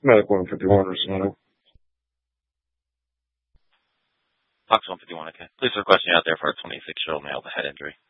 Medic 151, Rosado. Fox 151, okay. Police are requesting you out there for a 26-year-old male with a head injury.